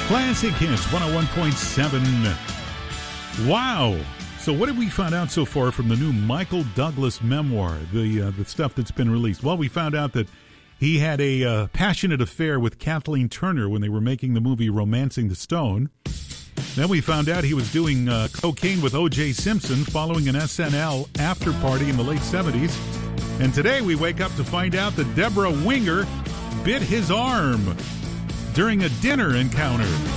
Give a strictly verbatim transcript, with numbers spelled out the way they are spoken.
Classic Hits one oh one point seven. Wow. So what have we found out so far from the new Michael Douglas memoir, the uh, the stuff that's been released? Well, we found out that he had a uh, passionate affair with Kathleen Turner when they were making the movie Romancing the Stone. Then we found out he was doing uh, cocaine with O J Simpson following an S N L after party in the late seventies. And today we wake up to find out that Deborah Winger bit his arm during a dinner encounter.